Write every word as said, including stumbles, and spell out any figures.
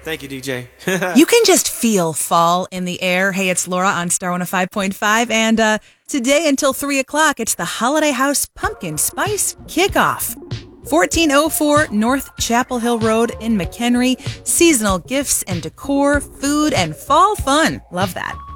Thank you, D J. You can just feel fall in the air. Hey, it's Laura on Star one oh five point five, and uh, today until three o'clock, it's the Holiday House Pumpkin Spice Kickoff. fourteen oh four North Chapel Hill Road in McHenry. Seasonal gifts and decor, food, and fall fun. Love that.